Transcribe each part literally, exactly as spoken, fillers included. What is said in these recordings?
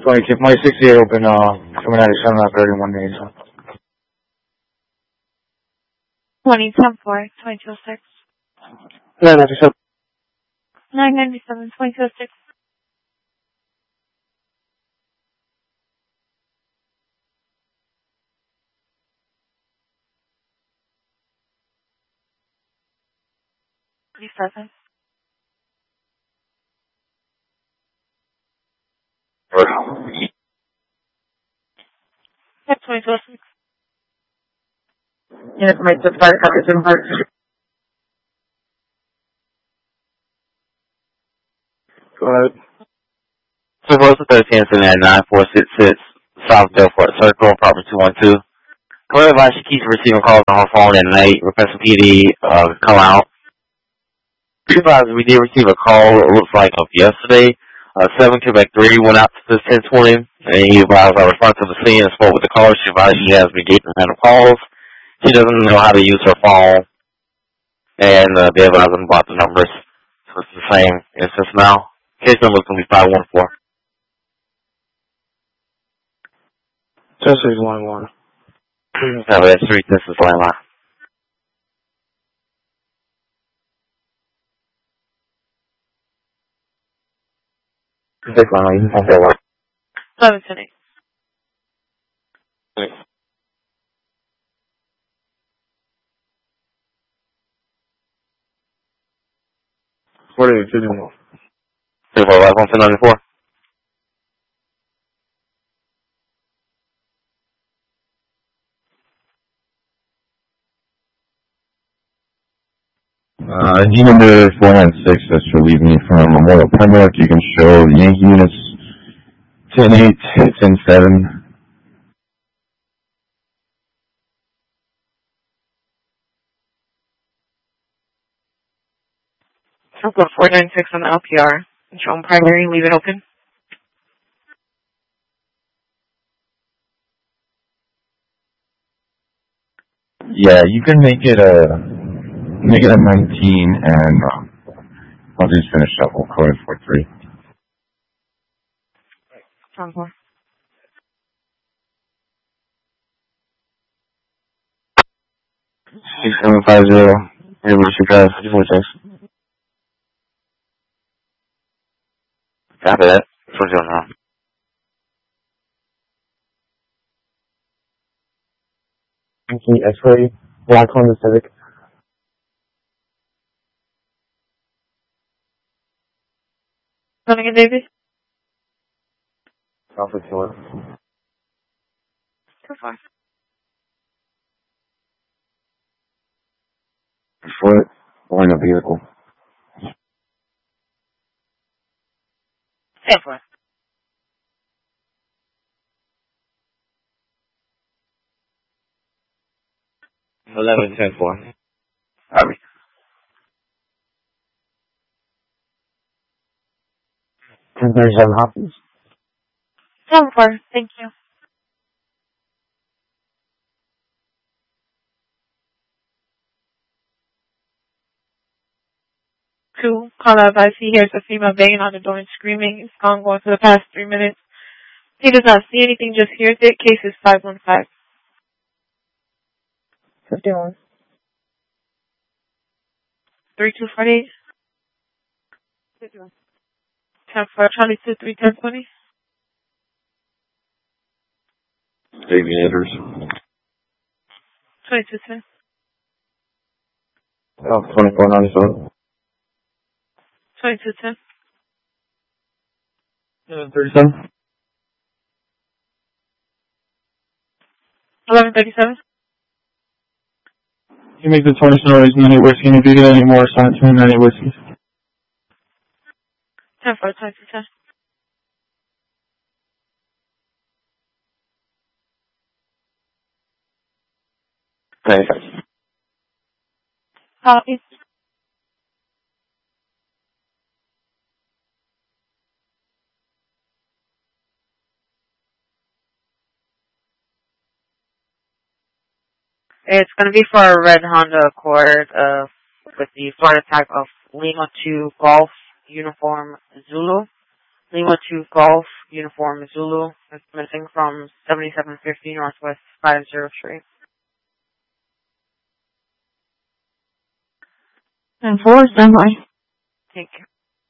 twenty-six, my sixty-eight open, uh, coming out of seven out thirty-one days. twenty, ten four, twenty-two oh six. nine ninety-seven. nine ninety-seven, twenty-two oh six. thirty-seven. Yep, twenty-two oh six. Yes, my supply coverage in part. Go ahead. Supposed to thirteen at nine four six six South Delport Circle, apartment two one two. Clear advice she keeps receiving calls on her phone at night. Requesting P D uh, come out. Supervisor, we did receive a call, it looks like, of yesterday. Uh, seven Quebec three went out to ten twenty, and he advised our response to the scene and spoke with the caller. She advised she has been getting random calls. She doesn't know how to use her phone, and uh, they advised them about the numbers. So it's the same instance now. Case number is going to be five one four. Just is one one. Have that street, this is landline. Take one, you can say what? eleven twenty. forty-eight, fifty-one. Two four five one two nine four. Uh, G number four nine six, that's relieving me from Memorial Pembroke. You can show the Yankee units ten eight, ten seven. Circle four nine six on the L P R. Show on primary, leave it open. Yeah, you can make it a make it a nineteen, and um, I'll just finish up. We'll call it four three. Strong four. six seven five zero. Hey, what's your guys? Just one six. Copy that. What's going on? Yankee X-ray, Black Honda Civic. Coming in, David? Alpha Killer. Two five. Foot, line of vehicle. ten four. eleven ten four. Copy. ten thirty-seven Hopkins. ten four. Thank you. Two, call out advice. He hears a female banging on the door and screaming. It's gone going for the past three minutes. He does not see anything, just hears it. Case is five one five. fifty-one. three two four eight. fifty-one. ten four, Charlie two three ten twenty. Aviators. twenty-two ten. Oh, twenty-four ninety-seven. twenty-two ten. eleven thirty-seven. eleven thirty-seven. You make the twenty stories and then eight whiskey, and if you get any more, sign it to me and then eight whiskey. ten four, twenty-two ten. Thanks. Copy. It's going to be for a red Honda Accord uh, with the Florida tag of Lima two Golf Uniform Zulu. Lima two Golf uniform Zulu is missing from seventy-seven fifty Northwest five oh Street. ten four, stand by. Thank you.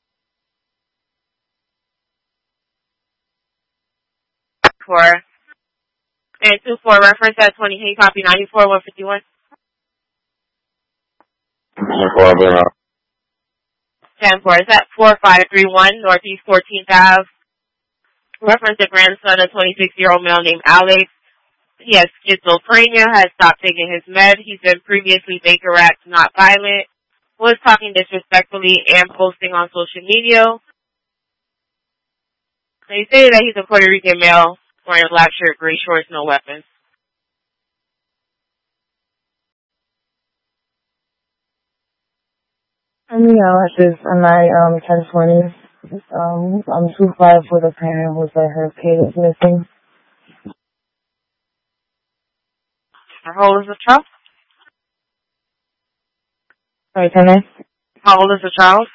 Four. And two four, reference at twenty, can you copy ninety-four, one fifty-one? ten four, is that four five three one Northeast fourteenth Avenue? Reference the grandson of twenty-six-year-old male named Alex. He has schizophrenia, has stopped taking his med. He's been previously Baker Act not violent, was talking disrespectfully and posting on social media. They say that he's a Puerto Rican male wearing a black shirt, gray shorts, no weapons. Yeah, this is my um ten twenty. Um, I'm two five with a parent who said her kid is missing. How old is the child? Sorry, can I? How old is the child?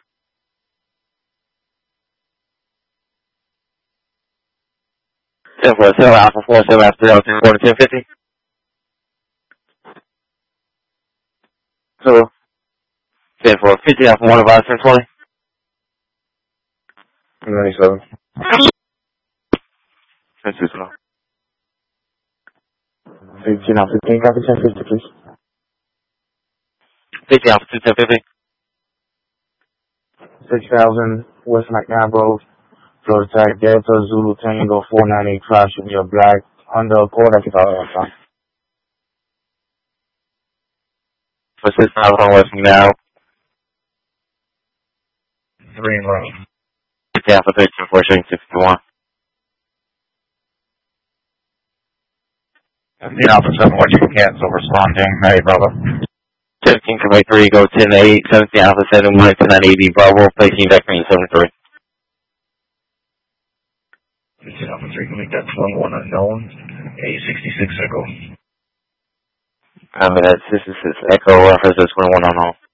ten four, seven Alpha four, seven Alpha three, Alpha four, ten fifty. So, ten four, fifty Alpha one, about ten twenty. ninety-seven. That's too slow. fifteen Alpha fifteen, copy ten fifty, please. fifty Alpha two, ten fifty. six thousand West McNabb Road, Florida Tech, Delta Zulu Tango four ninety crash with your black Honda Accord. I can tell you that. For six thousand West McNabb. Three in row. fifty Alpha thirteen, four showing sixty-one. fifteen Alpha seven, what you can cancel responding. Hey, brother. seventeen, commit three, go ten eight, seventeen Alpha seven, one, ten nine eighty, Bravo, placing back green seven three. fifteen Alpha three, can make that twenty-one unknown, A sixty-six Echo. I mean, that's, this is Echo, reference to twenty-one unknown.